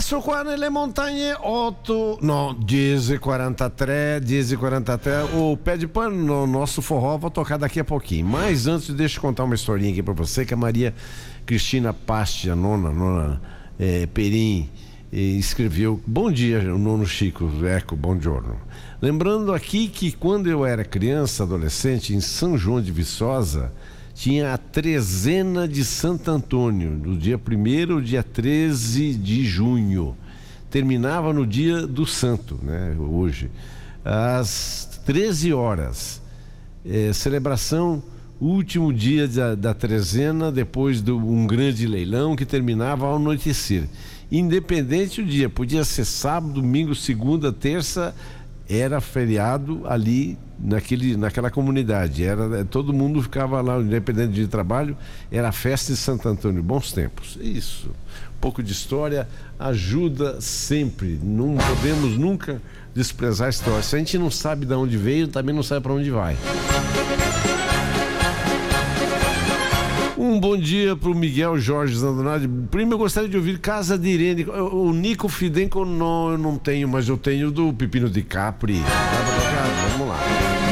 Adesso qua nelle montagne 10h43, o Pé de Pano no nosso forró vai tocar daqui a pouquinho. Mas antes, deixa eu contar uma historinha aqui pra você, que a Maria Cristina Pasti, a nona Perim, escreveu: bom dia, nono Chico, Eco, bom giorno. Lembrando aqui que quando eu era criança, adolescente, em São João de Viçosa, tinha a trezena de Santo Antônio, do dia 1º ao dia 13 de junho. Terminava no dia do santo, né? Hoje, às 13 horas. Celebração, último dia da trezena, depois de um grande leilão que terminava ao anoitecer. Independente do dia, podia ser sábado, domingo, segunda, terça, era feriado ali naquela comunidade. Todo mundo ficava lá, independente de trabalho, era a festa de Santo Antônio. Bons tempos. Isso. Um pouco de história ajuda sempre. Não podemos nunca desprezar a história. Se a gente não sabe de onde veio, também não sabe para onde vai. Um bom dia pro Miguel Jorge Zandonati. Primo, eu gostaria de ouvir Casa de Irene. O Nico Fidenco eu não tenho, mas eu tenho do Pepino de Capri. Vamos lá.